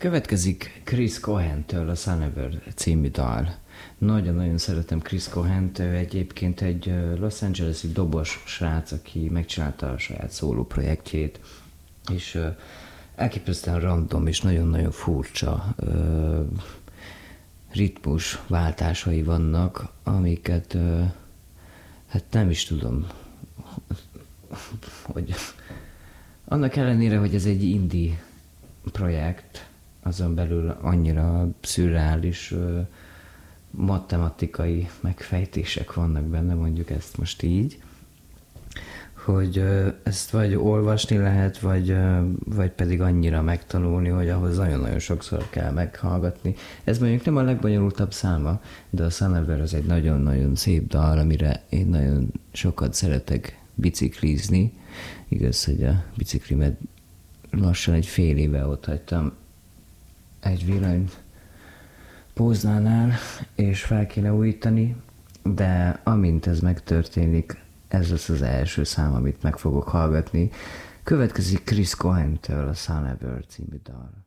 Következik Chris Cohen-től a Sunever című dal. Nagyon-nagyon szeretem Chris Cohen-t, ő egyébként egy Los Angeles-i dobos srác, aki megcsinálta a saját szóló projektjét, és elképesztően random és nagyon-nagyon furcsa ritmus váltásai vannak, amiket hát nem is tudom, hogy annak ellenére, hogy ez egy indie projekt, azon belül annyira szürreális matematikai megfejtések vannak benne, mondjuk ezt most így, hogy ezt vagy olvasni lehet, vagy pedig annyira megtanulni, hogy ahhoz nagyon-nagyon sokszor kell meghallgatni. Ez mondjuk nem a legbonyolultabb száma, de a Sunever az egy nagyon-nagyon szép dal, amire én nagyon sokat szeretek biciklizni. Igaz, hogy a biciklimet lassan egy fél éve ott hagytam egy villany Póznánál, és fel kéne újítani, de amint ez megtörténik, ez lesz az első szám, amit meg fogok hallgatni. Következik Chris Cohen-től a Sunever című dal.